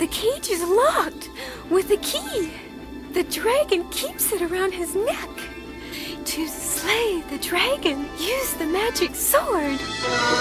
cage is locked with a key. The dragon keeps it around his neck. To slay the dragon, use the magic sword.